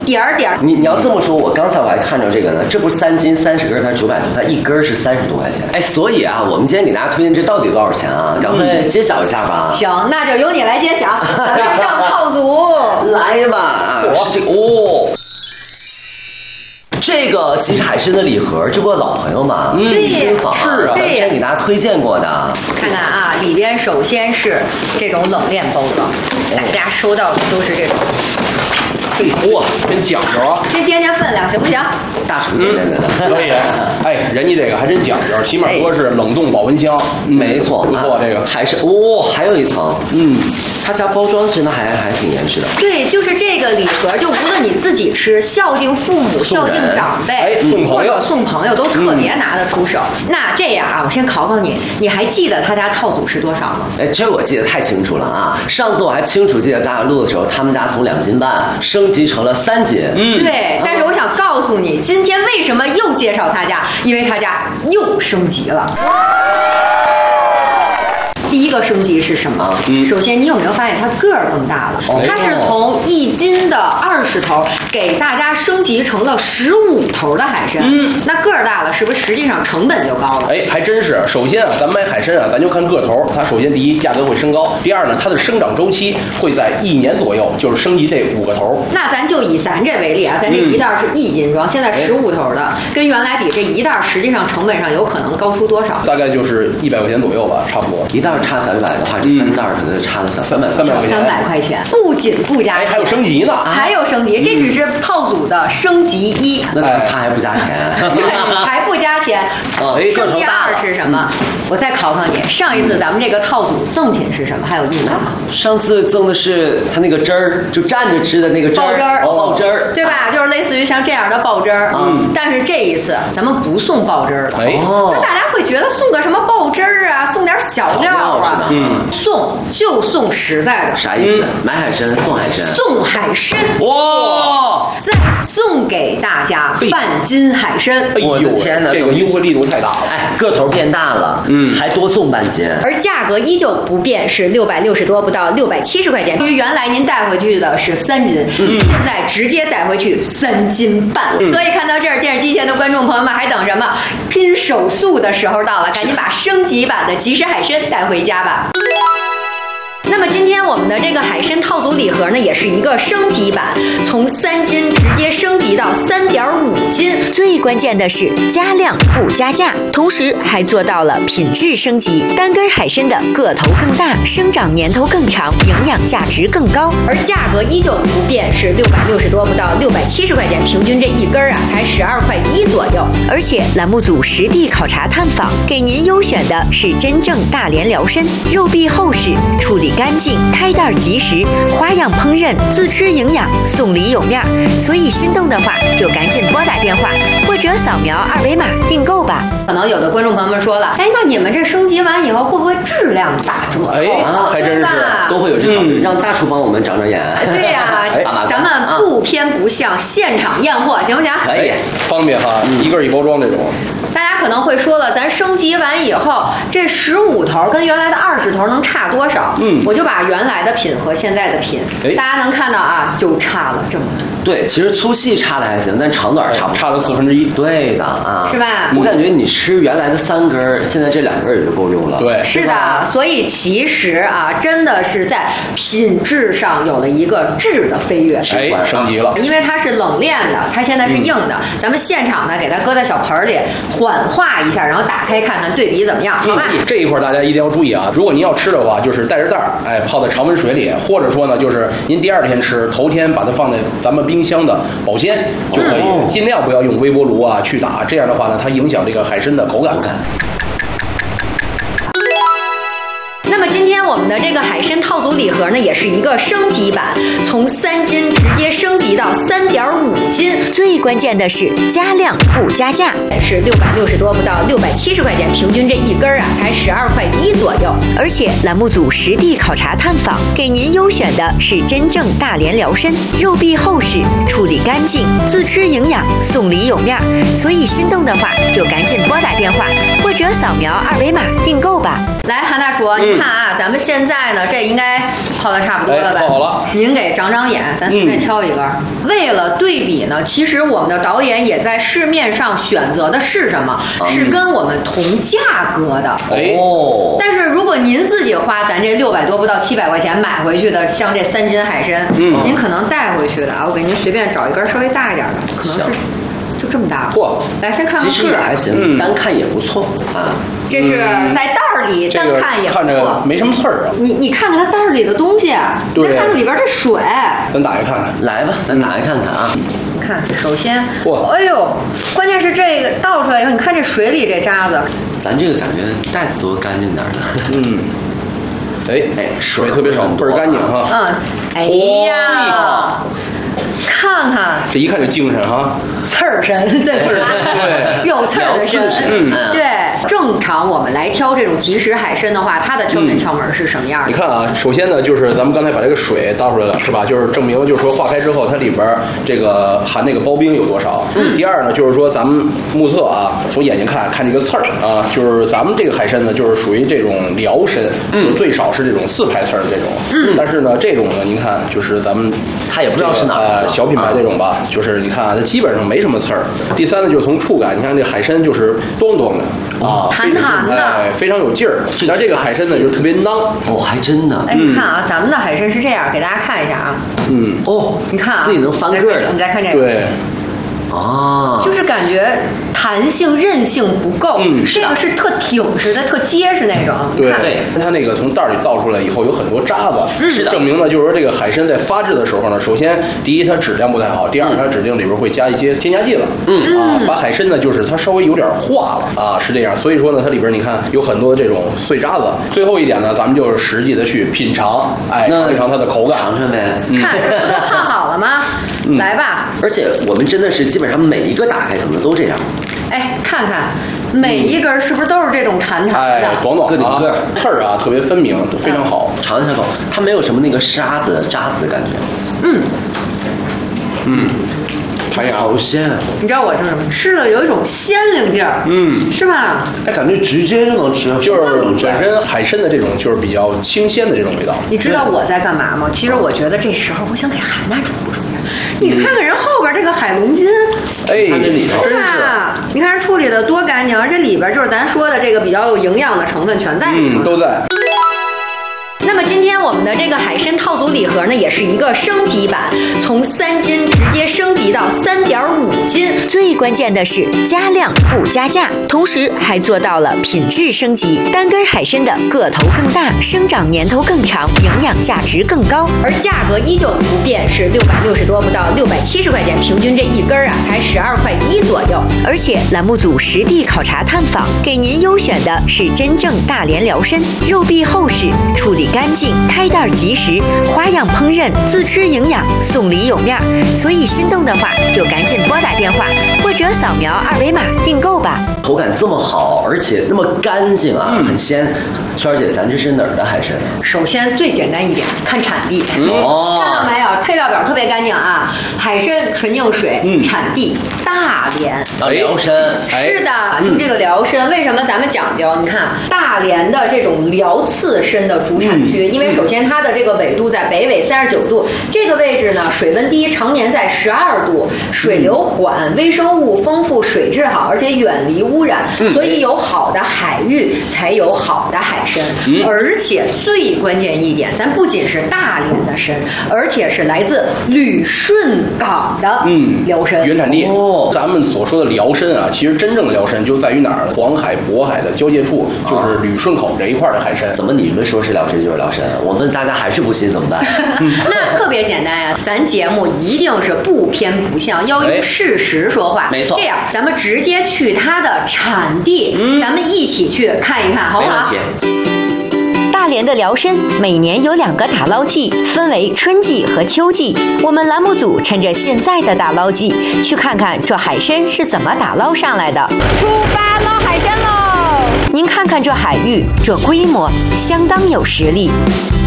点儿。 你要这么说，我刚才我还看着这个呢，这不是3斤30根才900多，它一根是30多块钱。哎，所以啊，我们今天给大家推荐这到底多少钱啊？赶快揭晓一下吧。 行，那就由你来揭晓，咱们上套组。 来吧啊，是这个哦。这个其实海参的礼盒，这不是老朋友嘛？ 对， 是啊，咱之前给大家推荐过的。 看看啊，里边首先是这种冷链包装，大家收到的都是这种。 哇，真讲究啊！ 先掂掂分量，行不行？ 大厨点的， 可以。哎，人家这个还真讲究，起码说是冷冻保温箱。 没错， 不错，这个还是还有一层，他家包装真的还挺严实的。 对，就是这个礼盒，就无论你自己吃，孝敬父母、孝敬长辈，或者送朋友，都特别拿得出手。那这样啊，我先考考你，你还记得他家套组是多少吗？ 哎，这我记得太清楚了啊！上次我还清楚记得咱俩录的时候，他们家从2斤半升级成了3斤。 对。但是我想告诉你，今天为什么又介绍他家？因为他家又升级了。第一个升级是什么？首先，你有没有发现它个儿更大了？它是从1斤的20头给大家升级成了15头的海参。那个儿大了，是不是实际上成本就高了？ 哎，还真是。首先啊，咱买海参啊，咱就看个头。它首先第一，价格会升高；第二呢，它的生长周期会在1年左右，就是升级这5个头。 那咱就以咱这为例啊，咱这一袋是1斤装，现在15头的，跟原来比，这一袋实际上成本上有可能高出多少？ 大概就是100块钱左右吧，差不多。 一袋差小100的话，这3袋可能就差了小300 块钱。不仅不加钱， 还有升级呢， 还有升级，这只是套组的升级1。 那他还不加钱， 还不加钱。升级2是什么？我再考考你，上一次咱们这个套组赠品是什么？还有印象吗？ 上次赠的是他那个汁儿，就蘸着吃的那个汁儿，爆汁儿， 对吧？就是类似于像这样的爆汁儿。但是这一次咱们不送爆汁儿了。就大家会觉得送个什么爆汁儿啊，送点小料啊，送实在的。 啥意思？买海参送海参， 送海参。 哇！ 再送给大家半斤海参。 我的天哪， 这个优惠力度太大了。 哎，个头变大了，还多送半斤， 而价格依旧不变，是660多，不到670块钱。因为原来您带回去的是3斤，现在直接带回去3斤半。所以看到这儿，电视机前的观众朋友们还等什么？拼手速的时候到了，赶紧把升级版的即食海参带回家吧。那么今天我们的这个海参套组礼盒呢，也是一个升级版，从3斤直接升级到3.5斤。 最关键的是加量不加价，同时还做到了品质升级。单根海参的个头更大，生长年头更长，营养价值更高， 而价格依旧不变，是660多，不到670块钱，平均这一根啊才12.1块左右。 而且栏目组实地考察探访，给您优选的是真正大连辽参，肉壁厚实，处理干净，开袋即食，花样烹饪，自吃营养，送礼有面。所以心动的话就赶紧拨打电话或者扫描2维码订购吧。 可能有的观众朋友们说了，哎，那你们这升级完以后会不会质量打折？ 还真是都会有这考虑，让大厨帮我们长长眼。 对呀，咱们不偏不向，现场验货行不行？ 可以， 方便哈，一个一包装这种。 大家可能会说了，咱升级完以后，这15头跟原来的20头能差多少？我就把原来的品和现在的品，大家能看到啊，就差了这么多。 对，其实粗细差的还行，但长短差了1/4。 对的啊， 是吧？ 我感觉你吃原来的3根，现在这2根也就够用了。 对， 是的。所以其实啊，真的是在品质上有了一个质的飞跃， 升级了。 因为它是冷链的，它现在是硬的，咱们现场呢给它搁在小盆里缓化一下，然后打开看看对比怎么样，好吧？ 这一块大家一定要注意啊！如果您要吃的话，就是带着袋儿，泡在常温水里，或者说呢，就是您第2天吃，头天把它放在咱们冰箱的保鲜就可以，尽量不要用微波炉啊去打，这样的话呢，它影响这个海参的口感。 那么今天我们的这个海参套组礼盒呢，也是一个升级版，从3斤直接升级到3.5斤。 最关键的是加量不加价， 是660多，不到670块钱，平均这一根啊才12.1块左右。 而且栏目组实地考察探访，给您优选的是真正大连辽参，肉壁厚实，处理干净，自吃营养，送礼有面。所以心动的话就赶紧拨打电话或者扫描2维码订购吧。 来，韩大厨，你看啊，咱们现在呢，这应该泡的差不多了吧？ 泡好了。 您给长长眼，咱随便挑一根。为了对比呢，其实我们的导演也在市面上选择的是什么？是跟我们同价格的。 哦。 但是如果您自己花咱这600多不到700块钱买回去的，像这3斤海参，您可能带回去的啊，我给您随便找一根稍微大一点的，可能是就这么大。 嚯！ 来先看看。 其实也还行，单看也不错啊。 这是在袋儿里单看也不错， 看着没什么刺儿啊。 你看看它袋儿里的东西，再看看里边这水。 咱打开看看， 来吧，咱打开看看啊。 你看，首先， 嚯， 哎呦，关键是这个倒出来以后，你看这水里这渣子， 咱这个感觉袋子多干净点的。 水特别少，倍儿干净哈。 哎呀。看看， 这一看就精神哈， 刺儿身，对，有刺儿的身，对。正常我们来挑这种即食海参的话，它的挑选窍门是什么样的？ 你看啊，首先呢，就是咱们刚才把这个水倒出来了，是吧？就是证明，就是说化开之后，它里边这个含那个刨冰有多少。第二呢，就是说咱们目测啊，从眼睛看这个刺儿啊，就是咱们这个海参呢，就是属于这种辽参，最少是这种4排刺儿的这种。但是呢，这种呢，您看，就是咱们它也不知道是哪小品牌这种吧，就是你看啊，它基本上没什么刺儿。第三呢，就是从触感，你看这海参就是咚咚的啊， 弹弹的， 非常有劲儿。然后这个海参呢，就特别囊。 还真的。 你看啊，咱们的海参是这样，给大家看一下啊。你看啊， 自己能翻个的。 你再看这个。 对。 就是感觉弹性韧性不够，这个是特挺实的，特结实那种。 对，它那个从袋里倒出来以后有很多渣子，是的，证明呢就是说这个海参在发制的时候呢，首先第一它质量不太好，第二它指定里边会加一些添加剂了，把海参呢就是它稍微有点化了啊，是这样，所以说呢它里边你看有很多这种碎渣子。最后一点呢，咱们就是实际的去品尝，尝一尝它的口感， 尝尝呗。 看这不都烫好了吗？来吧。 而且我们真的是基本上每一个打开可能都这样。 看看每一根是不是都是这种弹弹的？ 短短的刺儿啊，特别分明，非常好。 尝一下口，它没有什么那个渣子的感觉。 弹牙好鲜啊！ 你知道我吃什么？吃了有一种鲜灵劲儿，是吧？ 感觉直接就能吃， 就是本身海参的这种就是比较清鲜的这种味道。 你知道我在干嘛吗？其实我觉得这时候我想给韩娜出出。你看看人后边这个海龙筋， 它这里头真是， 你看人处理的多干净，而且里边就是咱说的这个比较有营养的成分全在里头， 都在。 那么今天我们的这个海参套组礼盒呢，也是一个升级版，从3斤直接升级到3.5斤。 最关键的是加量不加价，同时还做到了品质升级。单根海参的个头更大，生长年头更长，营养价值更高， 而价格依旧不变，是660多不到670块钱，平均这一根啊才12块1左右。 而且栏目组实地考察探访，给您优选的是真正大连辽参，肉壁厚实，处理干净，开袋即食，花样烹饪，自吃营养，送礼有面。所以心动的话就赶紧拨打电话或者扫描2维码订购吧。 口感这么好，而且那么干净啊，很鲜。圈儿姐，咱这是哪儿的海参？ 首先最简单一点，看产地。看到没有？配料表特别干净啊，海参纯净水，产地大连。 辽参。 是的，就这个辽参，为什么咱们讲究？你看大连的这种辽刺参的主产区，因为首先它的这个纬度在北纬39度，这个位置呢水温低，常年在12度，水流缓，微生物丰富，水质好，而且远离污染，所以有好的海域才有好的海参。而且最关键一点，咱不仅是大连的参，而且是来自旅顺港的辽参原产地。咱们所说的辽参啊，其实真正的辽参就在于哪儿？黄海渤海的交界处，就是旅顺口这一块的海参。 怎么你们说是辽参就是辽参？我问大家还是不信怎么办？ 那特别简单呀，咱节目一定是不偏不向，要用事实说话。 没错， 这样咱们直接去它的产地，咱们一起去看一看，好不好？ 大连的辽参每年有2个打捞季，分为春季和秋季。我们栏目组趁着现在的打捞季，去看看这海参是怎么打捞上来的。出发捞海参喽！您看看这海域，这规模，相当有实力。